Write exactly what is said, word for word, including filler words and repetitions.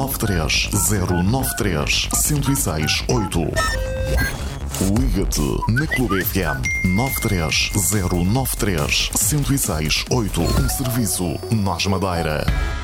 nove três zero nove três zero seis oito. Liga-te na Clube F M nove três zero nove três zero seis oito. Um serviço Nós Madeira.